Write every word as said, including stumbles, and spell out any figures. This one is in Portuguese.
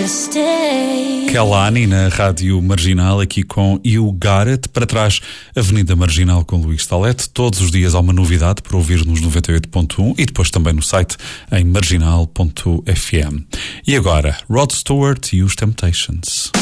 stay. Kehlani na Rádio Marginal, aqui com You Got It. Para trás, Avenida Marginal com Luís Salete. Todos os dias há uma novidade para ouvir nos noventa e oito ponto um e depois também no site em marginal ponto f m. E agora, Rod Stewart e os Temptations.